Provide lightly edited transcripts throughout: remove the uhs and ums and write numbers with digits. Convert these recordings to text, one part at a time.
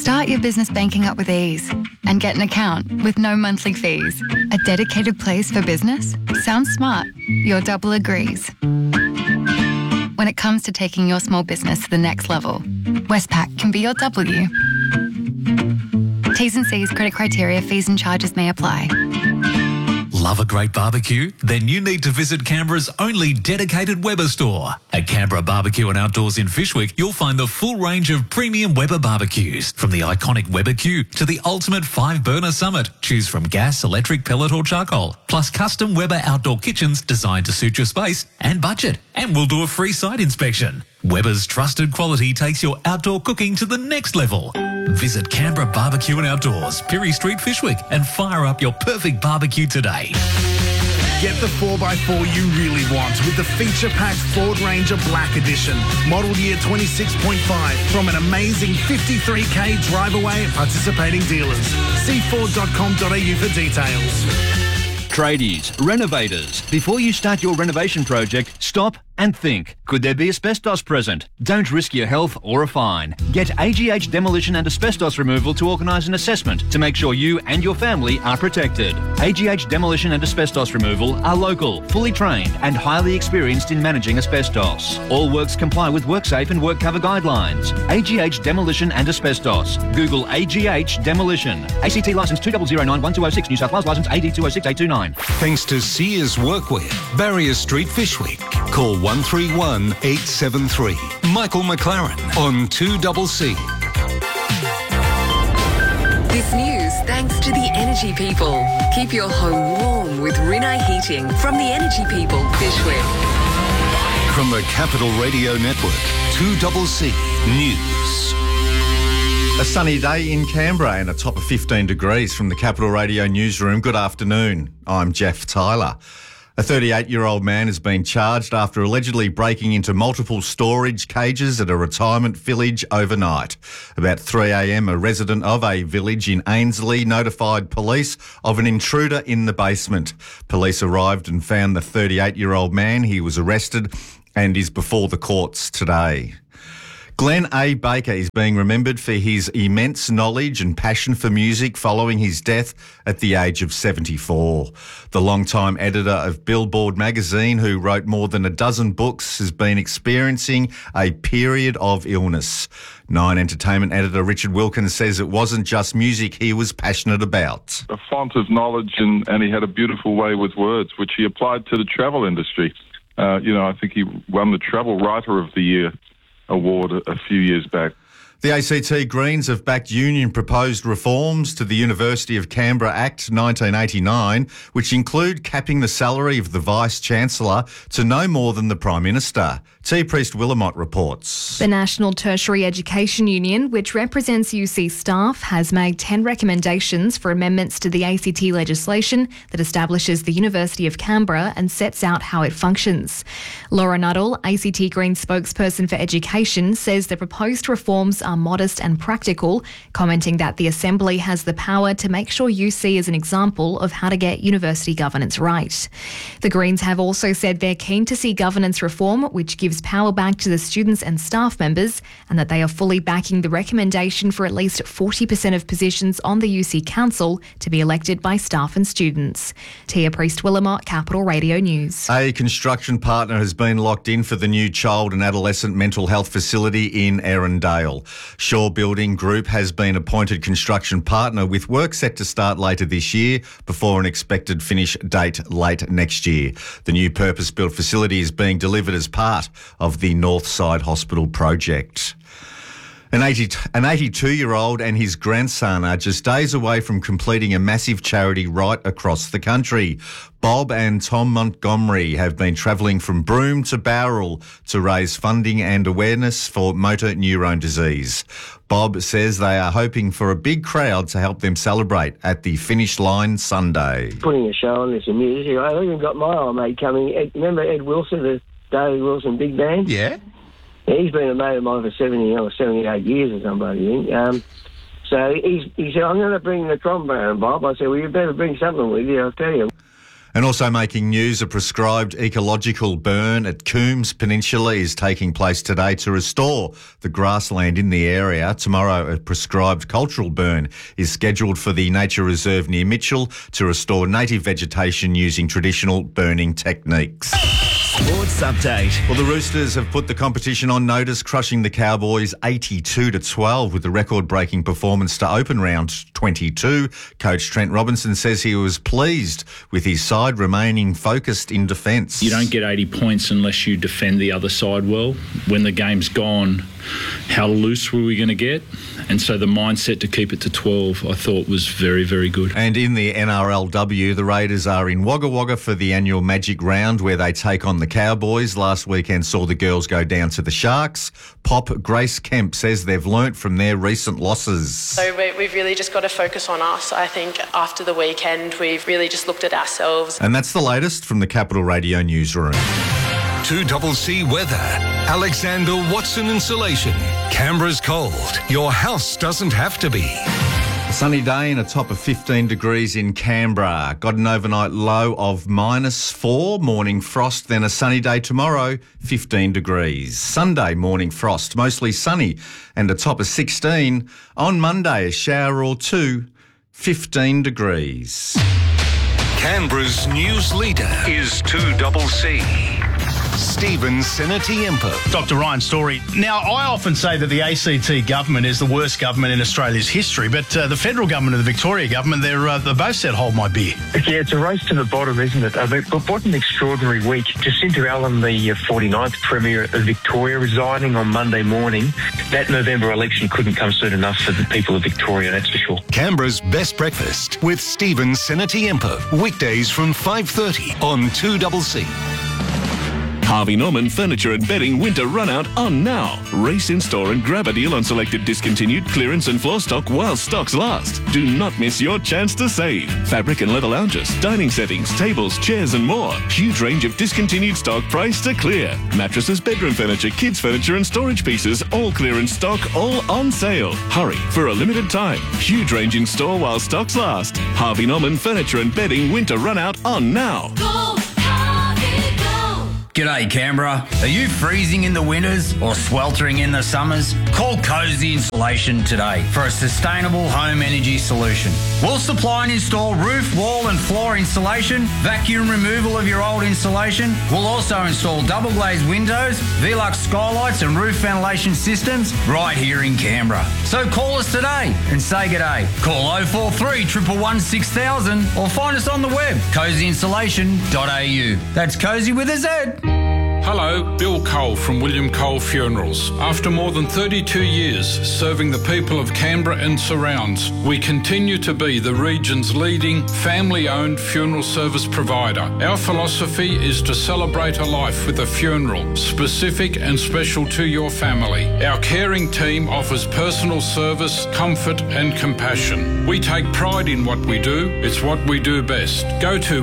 Start your business banking up with ease and get an account with no monthly fees. A dedicated place for business? Sounds smart. Your double agrees. When it comes to taking your small business to the next level, Westpac can be your W. T's and C's, credit criteria, fees and charges may apply. Love a great barbecue? Then you need to visit Canberra's only dedicated Weber store. At Canberra Barbecue and Outdoors in Fyshwick, you'll find the full range of premium Weber barbecues. From the iconic Weber Q to the ultimate 5-burner Summit. Choose from gas, electric, pellet or charcoal. Plus custom Weber outdoor kitchens designed to suit your space and budget. And we'll do a free site inspection. Weber's trusted quality takes your outdoor cooking to the next level. Visit Canberra Barbecue and Outdoors, Pirie Street, Fyshwick, and fire up your perfect barbecue today. Get the 4x4 you really want with the feature-packed Ford Ranger Black Edition. Model year 26.5 from an amazing 53k drive away at participating dealers. See Ford.com.au for details. Tradies, renovators, before you start your renovation project, stop and think. Could there be asbestos present? Don't risk your health or a fine. Get AGH Demolition and Asbestos Removal to organise an assessment to make sure you and your family are protected. AGH Demolition and Asbestos Removal are local, fully trained and highly experienced in managing asbestos. All works comply with WorkSafe and WorkCover guidelines. AGH Demolition and Asbestos. Google AGH Demolition. ACT licence 2009-1206, New South Wales licence AD 206829. Thanks to Sears Workwear, Barrier Street, Fyshwick. Call 131 873. Michael McLaren on 2CC. This news thanks to the Energy People. Keep your home warm with Rinnai Heating from the Energy People, Fyshwick. From the Capital Radio Network, 2CC News. A sunny day in Canberra and a top of 15 degrees from the Capital Radio newsroom. Good afternoon. I'm Jeff Tyler. A 38-year-old man has been charged after allegedly breaking into multiple storage cages at a retirement village overnight. About 3 a.m, a resident of a village in Ainslie notified police of an intruder in the basement. Police arrived and found the 38-year-old man. He was arrested and is before the courts today. Glenn A. Baker is being remembered for his immense knowledge and passion for music following his death at the age of 74. The longtime editor of Billboard magazine, who wrote more than a dozen books, has been experiencing a period of illness. Nine Entertainment editor Richard Wilkins says it wasn't just music he was passionate about. A font of knowledge, and he had a beautiful way with words, which he applied to the travel industry. I think he won the Travel Writer of the Year award a few years back. The ACT Greens have backed union-proposed reforms to the University of Canberra Act 1989, which include capping the salary of the Vice-Chancellor to no more than the Prime Minister. T. Priest-Willamott reports. The National Tertiary Education Union, which represents UC staff, has made 10 recommendations for amendments to the ACT legislation that establishes the University of Canberra and sets out how it functions. Laura Nuttall, ACT Greens spokesperson for education, says the proposed reforms are modest and practical, commenting that the Assembly has the power to make sure UC is an example of how to get university governance right. The Greens have also said they're keen to see governance reform, which gives power back to the students and staff members, and that they are fully backing the recommendation for at least 40% of positions on the UC Council to be elected by staff and students. Tia Priest-Willamott, Capital Radio News. A construction partner has been locked in for the new child and adolescent mental health facility in Erindale. Shaw Building Group has been appointed construction partner, with work set to start later this year before an expected finish date late next year. The new purpose-built facility is being delivered as part of the Northside Hospital project. An 82-year-old and his grandson are just days away from completing a massive charity right across the country. Bob and Tom Montgomery have been travelling from Broome to Bowral to raise funding and awareness for motor neurone disease. Bob says they are hoping for a big crowd to help them celebrate at the finish line Sunday. Putting a show on, there's some music. I even got my old mate coming. Remember Ed Wilson, the David Wilson big band? Yeah. He's been a mate of mine for 78 years or somebody, I think. So he said, I'm going to bring the trombone, Bob. I said, well, you better bring something with you, I'll tell you. And also making news, a prescribed ecological burn at Coombs Peninsula is taking place today to restore the grassland in the area. Tomorrow, a prescribed cultural burn is scheduled for the nature reserve near Mitchell to restore native vegetation using traditional burning techniques. Sports update. Well, the Roosters have put the competition on notice, crushing the Cowboys 82-12 with the record-breaking performance to open round 22. Coach Trent Robinson says he was pleased with his side remaining focused in defence. You don't get 80 points unless you defend the other side well. When the game's gone, how loose were we going to get? And so the mindset to keep it to 12, I thought, was very, very good. And in the NRLW, the Raiders are in Wagga Wagga for the annual Magic Round where they take on the Cowboys. Last weekend saw the girls go down to the Sharks. Pop Grace Kemp says they've learnt from their recent losses. So we've really just got to focus on us. I think after the weekend, we've really just looked at ourselves. And that's the latest from the Capital Radio newsroom. 2CC weather. Alexander Watson Insulation. Canberra's cold. Your house doesn't have to be. A sunny day and a top of 15 degrees in Canberra. Got an overnight low of -4, morning frost, then a sunny day tomorrow, 15 degrees. Sunday, morning frost, mostly sunny and a top of 16. On Monday, a shower or two, 15 degrees. Canberra's news leader is 2CC. Stephen Senatiempo. Dr. Ryan Story. Now, I often say that the ACT government is the worst government in Australia's history, but the federal government and the Victoria government, they both said hold my beer. Yeah, it's a race to the bottom, isn't it? But what an extraordinary week. Jacinta Allen, the 49th Premier of Victoria, resigning on Monday morning. That November election couldn't come soon enough for the people of Victoria, that's for sure. Canberra's Best Breakfast with Stephen Senatiempo. Weekdays from 5:30 on 2CC. Harvey Norman Furniture and Bedding Winter Runout on now. Race in store and grab a deal on selected discontinued clearance and floor stock while stocks last. Do not miss your chance to save. Fabric and leather lounges, dining settings, tables, chairs and more. Huge range of discontinued stock priced to clear. Mattresses, bedroom furniture, kids furniture and storage pieces, all clearance stock, all on sale. Hurry for a limited time. Huge range in store while stocks last. Harvey Norman Furniture and Bedding Winter Runout on now. G'day Canberra. Are you freezing in the winters or sweltering in the summers? Call Cozy Insulation today for a sustainable home energy solution. We'll supply and install roof, wall and floor insulation, vacuum removal of your old insulation. We'll also install double glazed windows, Velux skylights and roof ventilation systems right here in Canberra. So call us today and say g'day. Call 043 111 6000 or find us on the web, cozyinsulation.au. That's Cozy with a Z. Hello, Bill Cole from William Cole Funerals. After more than 32 years serving the people of Canberra and surrounds, we continue to be the region's leading family-owned funeral service provider. Our philosophy is to celebrate a life with a funeral, specific and special to your family. Our caring team offers personal service, comfort and compassion. We take pride in what we do. It's what we do best. Go to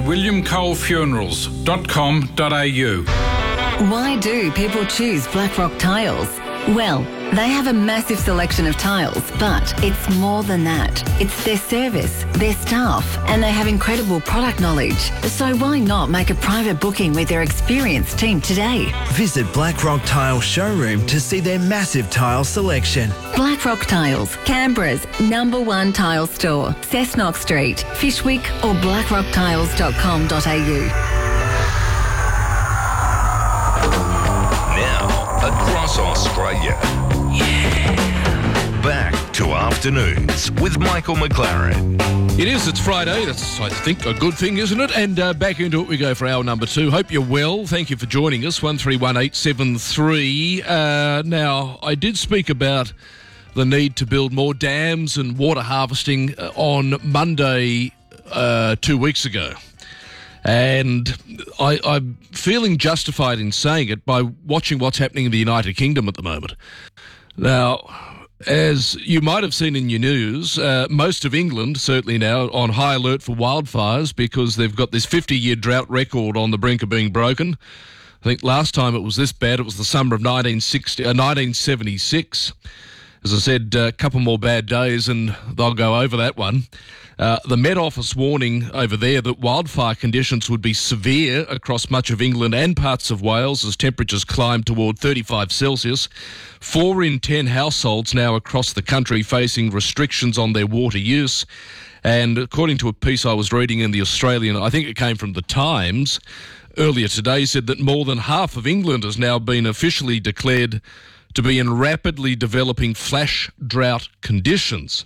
williamcolefunerals.com.au. Why do people choose Blackrock Tiles? Well, they have a massive selection of tiles, but it's more than that. It's their service, their staff, and they have incredible product knowledge. So why not make a private booking with their experienced team today? Visit Blackrock Tile Showroom to see their massive tile selection. Blackrock Tiles, Canberra's #1 tile store. Cessnock Street, Fyshwick or blackrocktiles.com.au. Across Australia. Back to afternoons with Michael McLaren. It is, it's Friday. That's, I think, a good thing, isn't it? And back into it we go for hour number 2. Hope you're well. Thank you for joining us, 131873. Now, I did speak about the need to build more dams and water harvesting on Monday 2 weeks ago. And I'm feeling justified in saying it by watching what's happening in the United Kingdom at the moment. Now, as you might have seen in your news, most of England, certainly now, on high alert for wildfires because they've got this 50-year drought record on the brink of being broken. I think last time it was this bad, it was the summer of 1976. As I said, a couple more bad days and they'll go over that one. The Met Office warning over there that wildfire conditions would be severe across much of England and parts of Wales as temperatures climb toward 35 Celsius. 4 in 10 households now across the country facing restrictions on their water use. And according to a piece I was reading in The Australian, I think it came from The Times, earlier today, said that more than half of England has now been officially declared to be in rapidly developing flash drought conditions.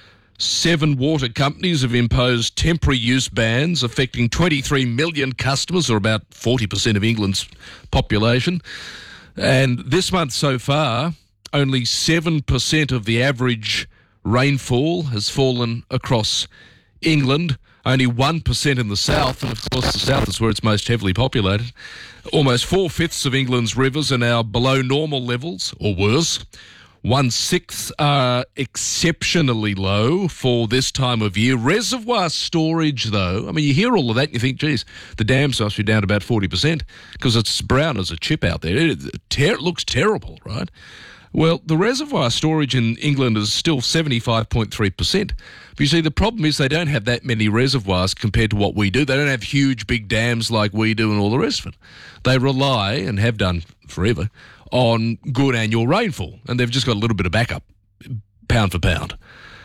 7 water companies have imposed temporary use bans affecting 23 million customers, or about 40% of England's population. And this month so far, only 7% of the average rainfall has fallen across England. Only 1% in the south, and of course the south is where it's most heavily populated. Almost 4/5 of England's rivers are now below normal levels, or worse. 1/6 are exceptionally low for this time of year. Reservoir storage, though, I mean, you hear all of that and you think, geez, the dams must be down about 40% because it's brown as a chip out there. It looks terrible, right? Well, the reservoir storage in England is still 75.3%. But you see, the problem is they don't have that many reservoirs compared to what we do. They don't have huge, big dams like we do and all the rest of it. They rely, and have done forever, on good annual rainfall. And they've just got a little bit of backup, pound for pound.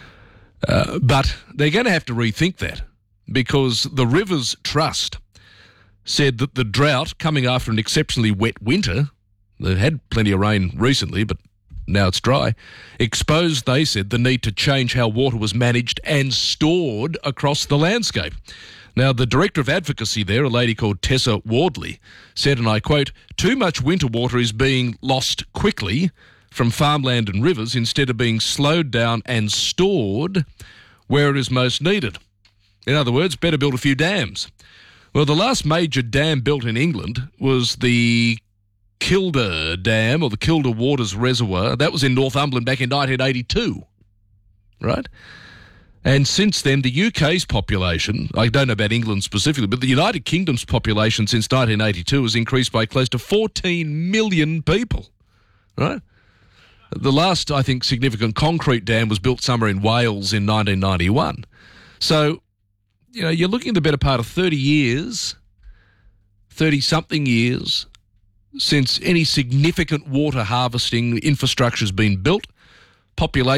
But they're going to have to rethink that because the Rivers Trust said that the drought coming after an exceptionally wet winter, they had plenty of rain recently, but now it's dry, exposed, they said, the need to change how water was managed and stored across the landscape. Now, the Director of Advocacy there, a lady called Tessa Wardley, said, and I quote, "Too much winter water is being lost quickly from farmland and rivers instead of being slowed down and stored where it is most needed." In other words, better build a few dams. Well, the last major dam built in England was the Kielder Dam, or the Kielder Waters Reservoir. That was in Northumberland back in 1982, right? And since then, the UK's population, I don't know about England specifically, but the United Kingdom's population since 1982 has increased by close to 14 million people, right? The last, I think, significant concrete dam was built somewhere in Wales in 1991. So, you know, you're looking at the better part of 30 years, 30-something years, since any significant water harvesting infrastructure has been built. Population